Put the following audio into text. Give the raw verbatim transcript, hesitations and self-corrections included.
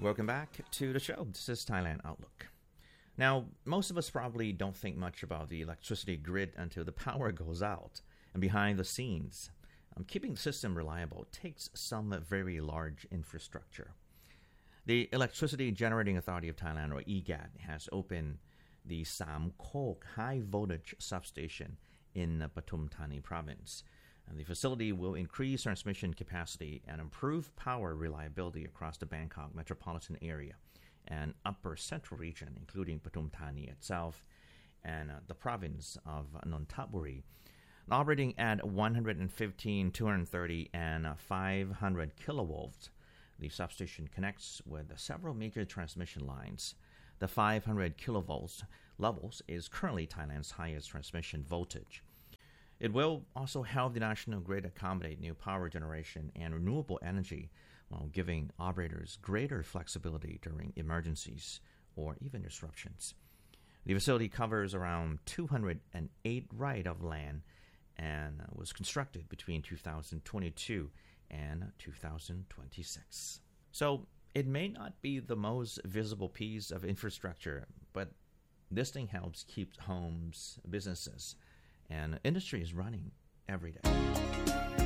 Welcome back to the show. This is Thailand Outlook. Now, most of us probably don't think much about the electricity grid until the power goes out. And behind the scenes, um, keeping the system reliable takes some very large infrastructure. The Electricity Generating Authority of Thailand, or E G A T, has opened the Sam Kok High Voltage Substation in uh, Pathum Thani Province. And the facility will increase transmission capacity and improve power reliability across the Bangkok metropolitan area and upper central region, including Pathum Thani itself and uh, the province of Nonthaburi. Operating at one hundred fifteen, two hundred thirty, and uh, five hundred kilovolts, the substation connects with several major transmission lines. The five hundred kilovolts levels is currently Thailand's highest transmission voltage. It will also help the national grid accommodate new power generation and renewable energy while giving operators greater flexibility during emergencies or even disruptions. The facility covers around two hundred eight right of land and was constructed between two thousand twenty-two and two thousand twenty-six. So it may not be the most visible piece of infrastructure, but this thing helps keep homes, businesses, and industry is running every day.